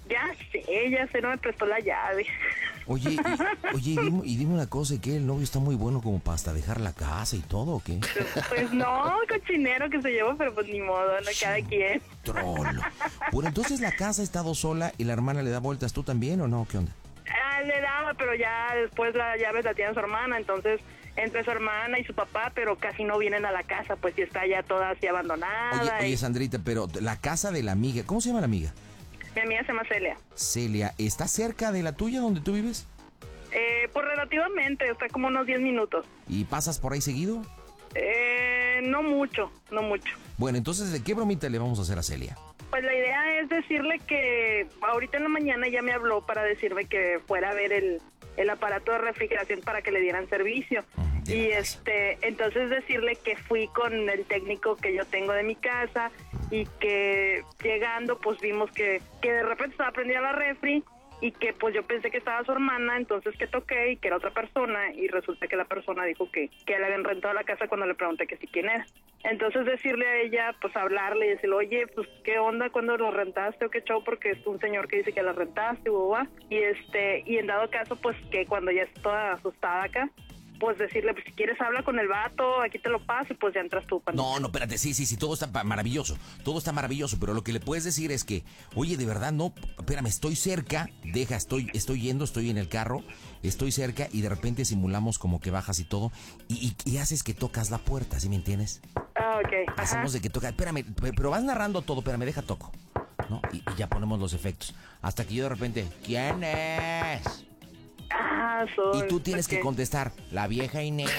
Ya sé, no me prestó la llave. Oye, y dime una cosa, ¿y qué? ¿El novio está muy bueno como para hasta dejar la casa y todo o qué? Pues no, cochinero que se llevó, pero pues ni modo, no cada quien. Trolo. Bueno, entonces la casa ha estado sola y la hermana le da vueltas, ¿tú también o no? ¿Qué onda? Le daba, pero ya después la llave la tiene su hermana, entonces entre su hermana y su papá, pero casi no vienen a la casa, pues sí está ya toda así abandonada. Oye, Sandrita, pero la casa de la amiga, ¿cómo se llama la amiga? Mi amiga se llama Celia. Celia, ¿está cerca de la tuya donde tú vives? Pues relativamente, está como unos 10 minutos. ¿Y pasas por ahí seguido? No mucho. Bueno, entonces, ¿de qué bromita le vamos a hacer a Celia? Pues la idea es decirle que ahorita en la mañana ya me habló para decirme que fuera a ver el aparato de refrigeración para que le dieran servicio. Y entonces decirle que fui con el técnico que yo tengo de mi casa y que llegando pues vimos que de repente estaba prendida la refri y que pues yo pensé que estaba su hermana, entonces que toqué y que era otra persona y resulta que la persona dijo que le habían rentado la casa cuando le pregunté que sí quién era. Entonces decirle a ella, pues hablarle y decirle, oye, pues qué onda cuando lo rentaste o qué show, porque es un señor que dice que la rentaste, y en dado caso, pues que cuando ya está toda asustada acá, pues decirle, pues si quieres habla con el vato, aquí te lo paso y pues ya entras tú. No, espérate, sí, todo está maravilloso, pero lo que le puedes decir es que, oye, de verdad, no, espérame, estoy cerca, estoy yendo, estoy en el carro, estoy cerca y de repente simulamos como que bajas y todo y haces que tocas la puerta, ¿sí me entiendes? Ah, ok. Hacemos de que toca, espérame, pero vas narrando todo, espérame, deja toco, ¿no? Y ya ponemos los efectos, hasta que yo de repente, ¿quién es? Soy. Y tú tienes que contestar, la vieja Inés.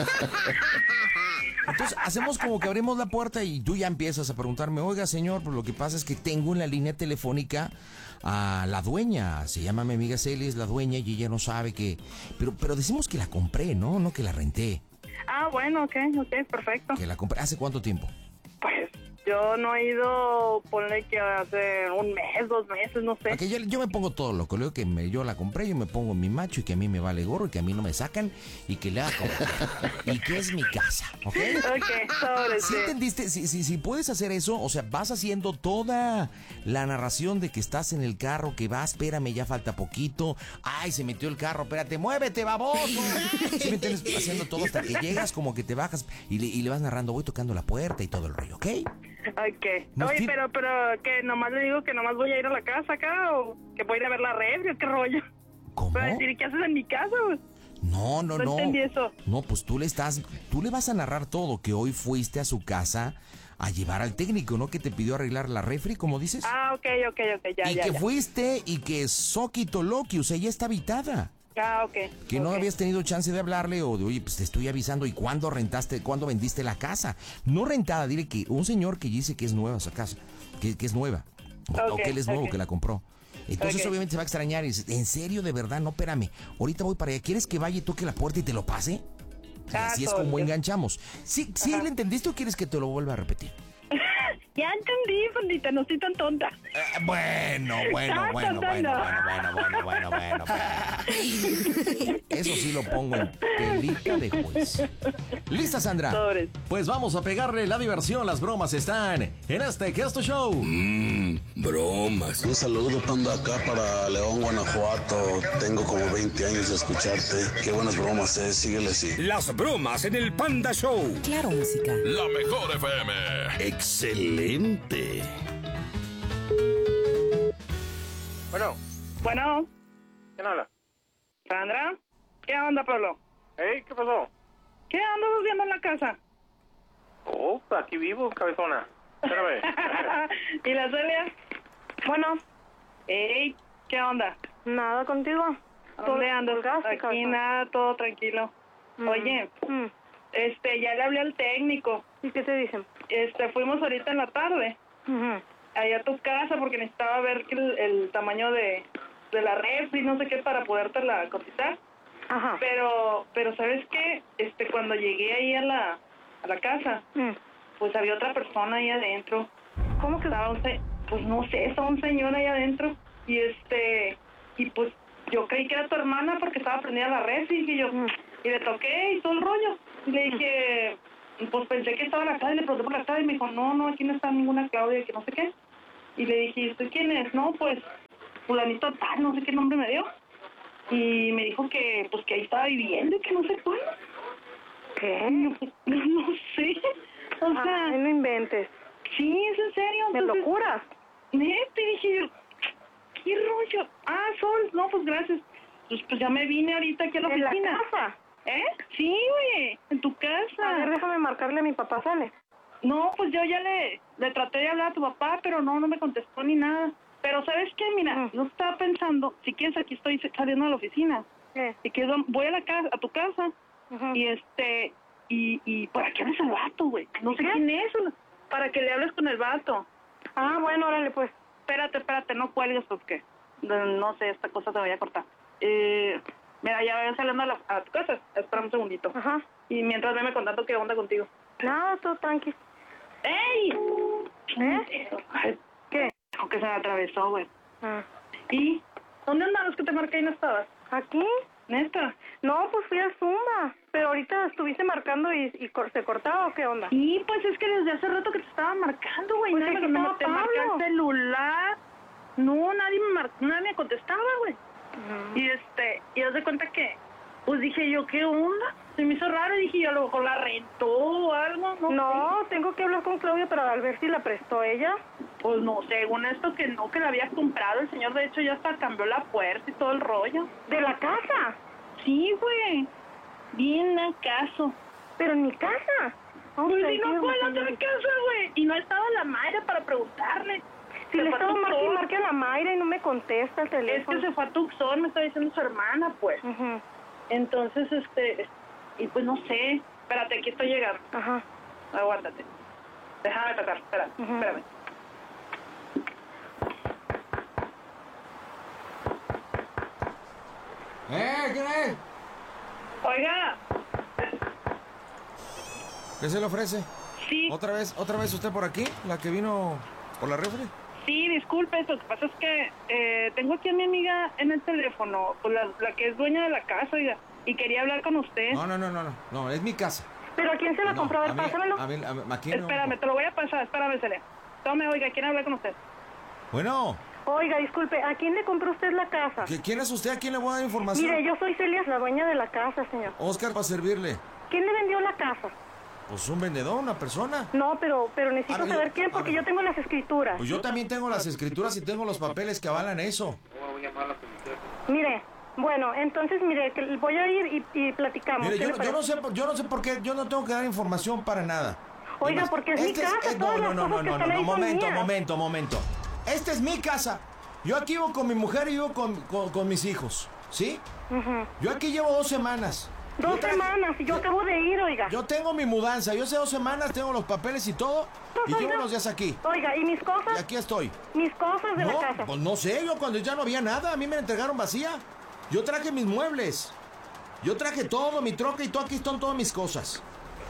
Entonces hacemos como que abrimos la puerta y tú ya empiezas a preguntarme, oiga señor, pues lo que pasa es que tengo en la línea telefónica a la dueña, se llama mi amiga Celia, es la dueña y ella no sabe que... Pero decimos que la compré, ¿no? No que la renté. Bueno, ok, perfecto. Que la compré, ¿hace cuánto tiempo? Pues yo no he ido, ponle que hace un mes, 2 meses, no sé. Okay, yo me pongo todo loco, leo que yo la compré, yo me pongo mi macho y que a mí me vale gorro y que a mí no me sacan y que le haga como y que es mi casa, ¿ok? Ok, sobre. ¿Sí entendiste? Si puedes hacer eso, o sea, vas haciendo toda la narración de que estás en el carro, que vas, espérame, ya falta poquito, ay, se metió el carro, espérate, muévete, baboso. ¿Sí me entiendes? Haciendo todo hasta que llegas, como que te bajas y le vas narrando, voy tocando la puerta y todo el rollo, ¿ok? Ok. Oye, pero que nomás le digo que nomás voy a ir a la casa acá o que voy a ir a ver la red o qué rollo. ¿Cómo? ¿Para decir qué haces en mi casa? No. No entendí eso. No, pues tú le vas a narrar todo, que hoy fuiste a su casa a llevar al técnico, ¿no? Que te pidió arreglar la refri, como dices. Ok, ya. Y que fuiste y que Soquito Loki, o sea, ya está habitada. Ok. Que no habías tenido chance de hablarle o de, oye, pues te estoy avisando, ¿y cuándo vendiste la casa? No rentada, dile que un señor que dice que es nueva esa casa, que es nueva, o que él es nuevo, que la compró. Entonces obviamente se va a extrañar y dice, ¿en serio, de verdad? No, espérame, ahorita voy para allá, ¿quieres que vaya y toque la puerta y te lo pase? Así es como enganchamos. ¿Sí le entendiste o quieres que te lo vuelva a repetir? Ya entendí, pandita, no soy tan tonta. Bueno. Eso sí lo pongo en pelita de juez. ¿Lista, Sandra? Sobres. Pues vamos a pegarle la diversión, las bromas están en este Que es tu Show. Bromas. Un saludo, Panda, acá para León, Guanajuato. Tengo como 20 años de escucharte. Qué buenas bromas, síguele así. Las bromas en el Panda Show. Claro, música. La mejor FM. Excelente. Bueno. ¿Quién habla? ¿Sandra? ¿Qué onda, Pablo? ¿Qué pasó? ¿Qué andas haciendo en la casa? Aquí vivo, cabezona. Espérame. ¿Y la Celia? Bueno. ¿Qué onda? Nada, ¿contigo? ¿Dónde andas? Aquí nada, todo tranquilo. Oye, ya le hablé al técnico. ¿Y qué te dicen? Fuimos ahorita en la tarde. Allá a tu casa porque necesitaba ver el tamaño de la refri, no sé qué, para podértela cotizar. Ajá. Pero ¿sabes qué? Cuando llegué ahí a la casa, pues había otra persona ahí adentro. ¿Cómo que? Pues no sé, estaba un señor ahí adentro. Y pues yo creí que era tu hermana porque estaba prendida la refri y le toqué y todo el rollo. Y le dije, pues pensé que estaba la Claudia y le pregunté por la Claudia y me dijo, no, aquí no está ninguna Claudia, que no sé qué. Y le dije, ¿usted quién es? No, pues fulanito tal, no sé qué nombre me dio. Y me dijo que, pues, que ahí estaba viviendo y que no sé cuándo. ¿Qué? No sé. O sea, Ay, no inventes. sí, es en serio. ¿Me lo juras? Neta, y dije yo, ¿qué rollo? Ah, Sol, no, pues gracias. Pues ya me vine ahorita aquí a la ¿En la oficina. casa? ¿Eh? Sí, güey, en tu casa. A ver, déjame marcarle a mi papá, ¿sale? No, pues yo ya le traté de hablar a tu papá, pero no me contestó ni nada. Pero ¿sabes qué? Mira, yo estaba pensando, si quieres aquí estoy saliendo de la oficina. ¿Qué? Si quieres voy a la casa, a tu casa. Ujú. Y ¿para qué hablas al vato, güey? No sé ¿Qué? quién es. Para que le hables con el vato. Ah, bueno, órale, pues. Espérate, no cuelgues porque no sé, esta cosa te voy a cortar. Mira, ya voy saliendo a tu casa. Espera un segundito. Ajá. Y mientras veme contando qué onda contigo. Nada, todo tranqui. ¡Ey! ¿Eh? ¿Qué? Dijo que se me atravesó, güey. Ah. ¿Y dónde andabas que te marqué y no estabas? ¿Aquí? ¿Neta? No, pues fui a Zumba. Pero ahorita estuviste marcando y se cortaba, ¿o qué onda? Sí, pues es que desde hace rato que te estaba marcando, güey. Pues Nadie aquí me estaba te marcó Pablo. el celular. No, nadie me contestaba, güey. Y haz de cuenta que, pues dije yo, ¿qué onda? Se me hizo raro y dije yo, a lo mejor la rentó o algo, ¿no? No, tengo que hablar con Claudia para ver si la prestó ella. Pues no, según esto que no, que la había comprado. El señor, de hecho, ya hasta cambió la puerta y todo el rollo. ¿De la casa? Sí, güey. Bien acaso. ¿Pero en mi casa? Pues te si no entiendo, fue a la otra señor. casa, güey. Y no estaba la Mayra para preguntarle. Si Se le fue a estaba Tucson. marque a la Mayra y no me contesta el Es que teléfono. se fue a Tucson, me está diciendo su hermana, pues. Ujú. Entonces, y pues no sé. Espérate, aquí estoy llegando. Ajá. Aguántate. Déjame tocar, espérame. ¿Quién es? Oiga, ¿Qué se le ofrece? sí, ¿Otra vez usted por aquí? ¿La que vino por la refri? sí, disculpe, lo que pasa es que tengo aquí a mi amiga en el teléfono, pues la que es dueña de la casa, oiga, y quería hablar con usted. No, es mi casa. ¿Pero a quién se la No, compró? A ver, a mí- pásamelo. a mí- aquí no. Espérame, te lo voy a pasar, espérame, Celia. Tome, oiga, quiere hablar con usted. Bueno, Oiga, disculpe, ¿a quién le compró usted la casa? ¿quién es usted? ¿A quién le voy a dar información? Mire, yo soy Celia, la dueña de la casa, señor. Oscar, para servirle. ¿Quién le vendió la casa? Pues un vendedor, una persona. No, pero necesito A ver, saber quién, porque yo tengo las escrituras. Pues yo también tengo las escrituras y tengo los papeles que avalan eso. Mire, bueno, entonces, mire, que voy a ir y platicamos. Mire, ¿Qué le yo parece? no sé por qué, yo no tengo que dar información para nada. Oiga, Además, porque es mi casa, todas las cosas que están ahí son mías. momento. Esta es mi casa. Yo aquí vivo con mi mujer y vivo con mis hijos, ¿sí? Ujú. Yo aquí llevo 2 semanas. Dos Yo traje- semanas y yo acabo de ir, oiga. Yo tengo mi mudanza, yo hace 2 semanas tengo los papeles y todo, y Pues, llevo oiga. unos días aquí. Oiga, ¿y mis Y cosas? aquí estoy. Mis cosas de No, la casa. pues no sé, yo cuando ya no había nada, a mí me la entregaron vacía. Yo traje mis muebles. Yo traje todo, mi troca y todo, aquí están todas mis cosas.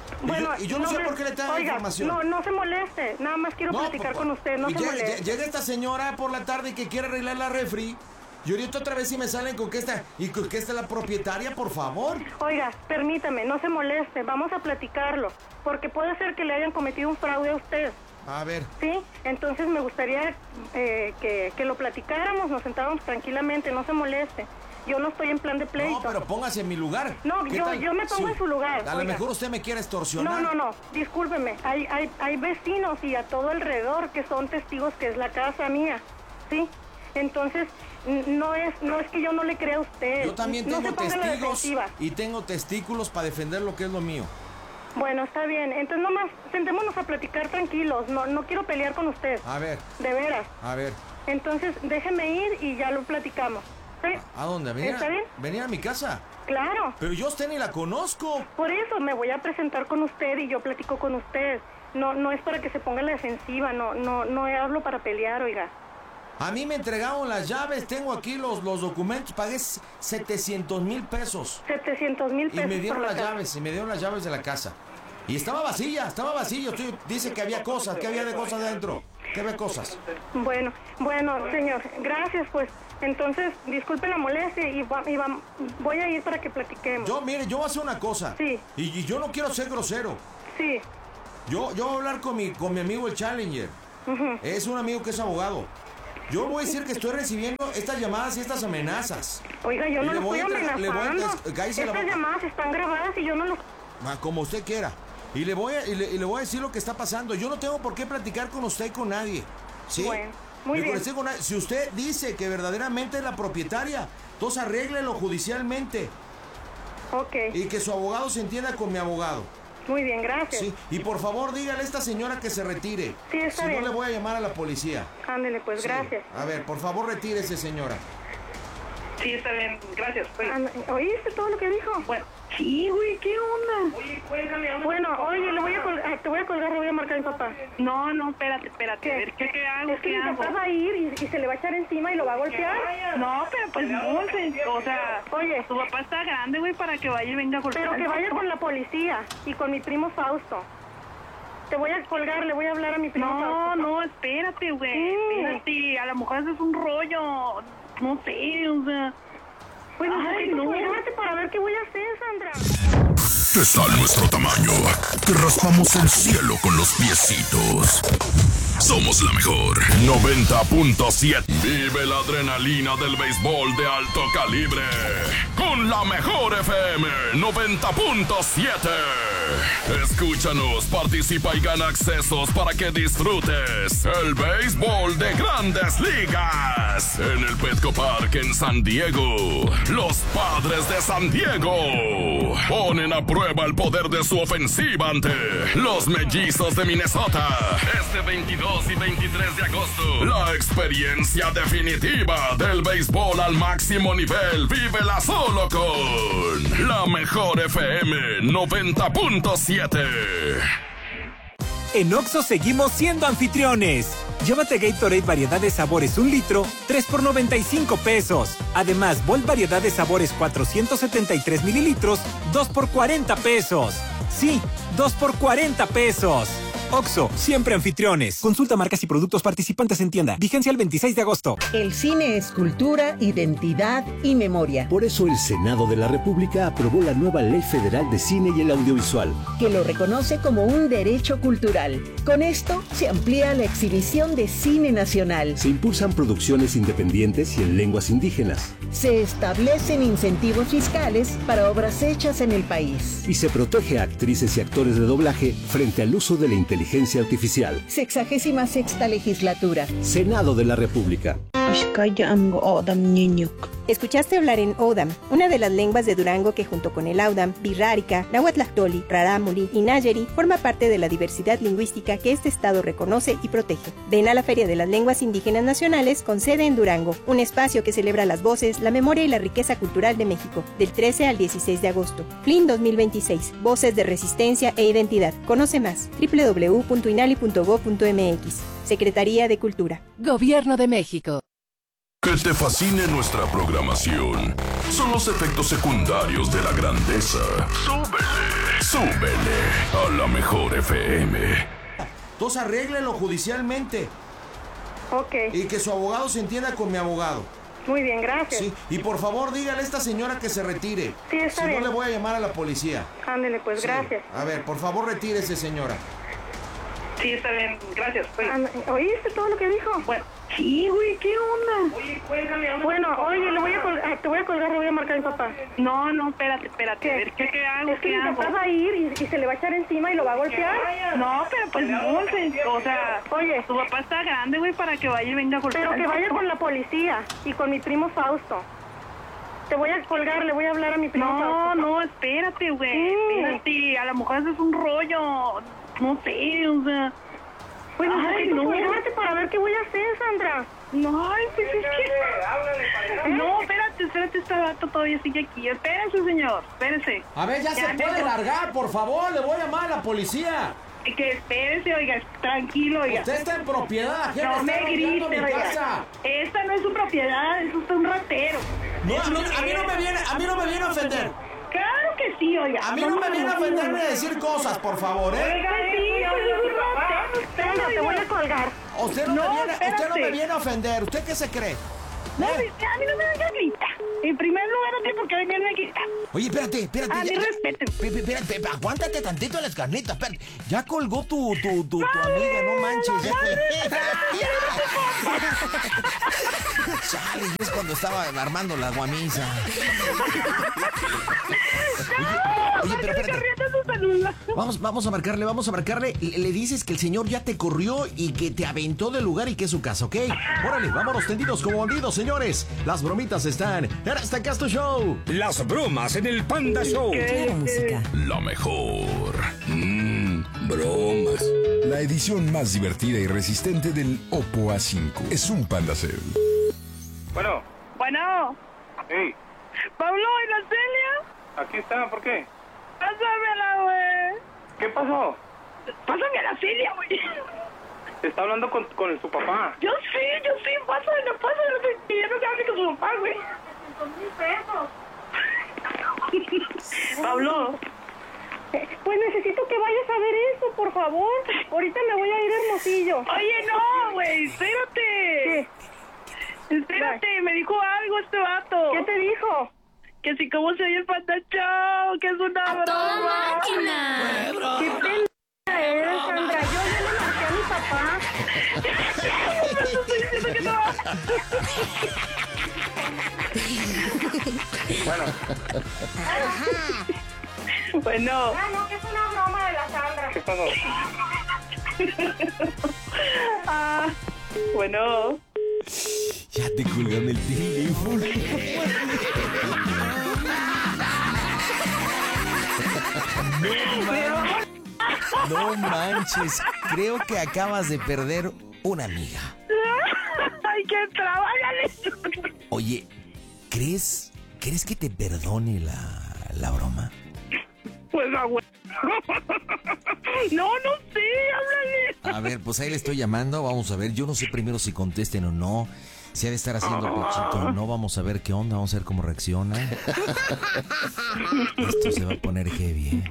Y yo no sé por qué le traigo oiga, información. No se moleste, nada más quiero platicar pues, con usted, no y se moleste. llega esta señora por la tarde que quiere arreglar la refri. Y ahorita otra vez si me salen con que esta es la propietaria, por favor. Oiga, permítame, no se moleste, vamos a platicarlo, porque puede ser que le hayan cometido un fraude a usted, A ver, ¿sí? Entonces me gustaría que lo platicáramos, nos sentáramos tranquilamente, no se moleste. Yo no estoy en plan de pleito. no, pero póngase en mi lugar. No, ¿Qué yo tal? me pongo en su lugar, A lo oiga. mejor usted me quiere extorsionar. No, discúlpeme, hay vecinos y a todo alrededor que son testigos que es la casa mía, ¿sí? Entonces, no es que yo no le crea a usted. Yo también no tengo se ponga a la testigos defensiva. y tengo testículos para defender lo que es lo mío. Bueno, está bien, entonces nomás sentémonos a platicar tranquilos, no quiero pelear con usted, A ver, de veras. a ver. Entonces, déjeme ir y ya lo platicamos, ¿sí? ¿A dónde? Venir ¿Está bien? venir a mi casa. Claro, Pero yo a usted ni la conozco. por eso me voy a presentar con usted y yo platico con usted. No es para que se ponga a la defensiva, no hablo para pelear, oiga. A mí me entregaron las llaves, tengo aquí los documentos, pagué 700,000 pesos. 700,000 Y pesos me dieron por la las casa. llaves, y me dieron las llaves de la casa. Y estaba vacía. Usted dice que había cosas, que había de cosas dentro. ¿Qué había cosas? Bueno, señor, gracias, pues. Entonces, disculpe la molestia y voy a ir para que platiquemos. Mire, yo voy a hacer una cosa. Sí. Y yo no quiero ser grosero. Sí, Yo voy a hablar con mi amigo el Challenger. ujú. Es un amigo que es abogado. Yo voy a decir que estoy recibiendo estas llamadas y estas amenazas. Oiga, yo no lo estoy amenazando. Cállese la Estas boca. llamadas están grabadas y yo no lo... Como usted quiera. Y le voy a decir lo que está pasando. Yo no tengo por qué platicar con usted y con nadie. ¿Sí? Bueno, muy bien. Si usted dice que verdaderamente es la propietaria, entonces arréglelo judicialmente. Ok. Y que su abogado se entienda con mi abogado. Muy bien, gracias. Sí. Y por favor, dígale a esta señora que se retire. Sí, está bien. Si no, le voy a llamar a la policía. Ándele, pues, Sí. gracias. A ver, por favor, retírese, señora. Sí, está bien, gracias. ¿Oíste todo lo que dijo? Bueno, sí, güey, ¿qué onda? Oye, cuélgame. Bueno, oye, te voy a colgar, le voy a marcar a mi papá. No, espérate. ¿Qué? A ver, ¿qué hago? Es que mi papá va a ir y se le va a echar encima y lo va a golpear. No, pero pues no, o sea, oye, tu papá está grande, güey, para que vaya y venga a golpear. Pero que vaya con la policía y con mi primo Fausto. Te voy a colgar, le voy a hablar a mi primo Fausto. No, espérate, güey. Espérate, a lo mejor eso es un rollo. No sé, o sea... Pues colgarte para ver qué voy a hacer, Sandra. Está a nuestro tamaño. Te raspamos el cielo con los piecitos. Somos la mejor. 90.7. Vive la adrenalina del béisbol de alto calibre. Con la mejor FM 90.7. Escúchanos, participa y gana accesos para que disfrutes el béisbol de Grandes Ligas. En el Petco Park en San Diego. Los Padres de San Diego ponen a prueba el poder de su ofensiva ante los Mellizos de Minnesota. Este 22 y 23 de agosto, la experiencia definitiva del béisbol al máximo nivel. Vívela solo con la mejor FM 90.7. En Oxxo seguimos siendo anfitriones. Llévate Gatorade variedad de sabores 1 litro, 3 por 95 pesos. Además, Volt variedad de sabores 473 mililitros, 2 por 40 pesos. Sí, 2 por 40 pesos. Oxxo, siempre anfitriones. Consulta marcas y productos participantes en tienda. Vigencia el 26 de agosto. El cine es cultura, identidad y memoria. Por eso el Senado de la República aprobó la nueva Ley Federal de Cine y el Audiovisual, que lo reconoce como un derecho cultural. Con esto se amplía la exhibición de cine nacional. Se impulsan producciones independientes y en lenguas indígenas. Se establecen incentivos fiscales para obras hechas en el país. Y se protege a actrices y actores de doblaje frente al uso de la inteligencia artificial. 66ª legislatura. Senado de la República. Escuchaste hablar en O'odham, una de las lenguas de Durango que junto con el Audam, Birrárica, Nahuatlactoli, Rarámuri y Nayeri forma parte de la diversidad lingüística que este estado reconoce y protege. Ven a la Feria de las Lenguas Indígenas Nacionales con sede en Durango, un espacio que celebra las voces, la memoria y la riqueza cultural de México, del 13 al 16 de agosto. FLIN 2026, Voces de Resistencia e Identidad. Conoce más, www.inali.gov.mx. Secretaría de Cultura. Gobierno de México. Que te fascine nuestra programación son los efectos secundarios de la grandeza. Súbele a la mejor FM. Entonces arréglelo judicialmente. Ok. Y que su abogado se entienda con mi abogado. Muy bien, gracias. Sí. Y por favor, dígale a esta señora que se retire. Sí, está bien. Si no, bien. le voy a llamar a la policía. Ándele, pues, Sí. gracias. A ver, por favor, retírese, señora. Sí, está bien, gracias. ¿Oíste todo lo que dijo? Bueno, sí, güey, ¿qué onda? Oye, cuélgame. Bueno, oye, te voy a colgar, le voy a marcar a mi papá. No, espérate. ¿Qué? A ver, ¿qué hago? Es que mi papá va a ir y se le va a echar encima y lo va a golpear. No, pero pues no, o sea, oye, tu papá está grande, güey, para que vaya y venga a golpear. Pero que vaya con la policía y con mi primo Fausto. Te voy a colgar, le voy a hablar a mi primo Fausto. No, espérate, güey. Espérate, a lo mejor eso es un rollo. No sé, o sea... Pues colgarte para ver qué voy a hacer, Sandra. No, pues es que... No, espérate, este vato todavía sigue aquí. Espérese, señor, espérese. A ver, ya se puede largar, por favor, le voy a llamar a la policía. Que espérese, oiga, tranquilo, oiga. Usted está en propiedad, gente, no me grite, mi casa. Esta no es su propiedad, es usted un ratero. No, a mí no me viene a ofender. Claro que sí, oiga. A mí no me viene a ofender ni a decir cosas, por favor, ¿eh? Oiga, sí, te voy a colgar. Usted no me viene a ofender. ¿Usted qué se cree? No, a mí no me vengan a gritar. En primer lugar, no tiene por qué venirme a gritar. Oye, espérate. A mí respeten. Espérate, aguántate tantito las carnitas, espérate. Ya colgó tu amiga, no manches. Chale, es cuando estaba armando la guamisa. Oye, pero espérate. Vamos a marcarle. Le dices que el señor ya te corrió y que te aventó del lugar y que es su casa, ¿ok? Órale, vámonos tendidos como bandidos, señores. Las bromitas están en Hasta Acá Es Tu Show. Las bromas en el Panda Show. Música. La mejor. Bromas. La edición más divertida y resistente del Oppo A5 es un Panda Cell. Bueno. Hey. Pablo, ¿y la Celia? Aquí está, ¿por qué? Pásamela, güey. ¿Qué pasó? Pásame a la Celia, güey. Está hablando con su papá. Yo sí, pásame, que ya no se hable con su papá, güey. Pablo. Pues necesito que vayas a ver eso, por favor. Ahorita me voy a ir a Hermosillo. Oye, no, güey, espérate. ¿Qué? Espérate, me dijo algo este vato. ¿Qué te dijo? Que si cómo se oye el Panda Show, que es una broma. ¡Toda máquina! ¡Qué pena eres, Sandra! Yo ya le marqué a mi papá. Estoy diciendo que no. Bueno. No, que es una broma de la Sandra. ¿Qué pasó? Bueno. Ya te colgaron el teléfono. No manches, creo que acabas de perder una amiga. Ay, qué trabajo. Oye, ¿crees que te perdone la broma? Pues abuelo. No sé, háblale. A ver, pues ahí le estoy llamando, vamos a ver. Yo no sé primero si contesten o no. Si ha de estar haciendo pechito o no, vamos a ver qué onda, vamos a ver cómo reacciona. Esto se va a poner heavy, ¿eh?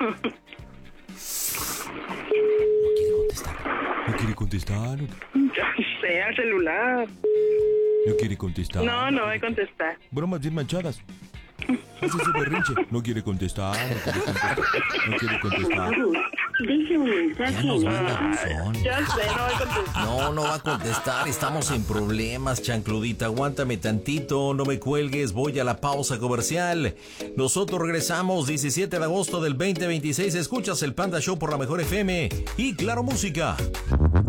No quiere contestar. Ya sé, al celular. No quiere contestar. No va a contestar. Bromas bien manchadas. Hace su berrinche. No quiere contestar. No quiere contestar. Deje un mensaje. Ya nos manda buzón. Ya sé, no va a contestar. No va a contestar. Estamos en problemas, chancludita. Aguántame tantito. No me cuelgues. Voy a la pausa comercial. Nosotros regresamos 17 de agosto del 2026. Escuchas el Panda Show por la Mejor FM y Claro Música.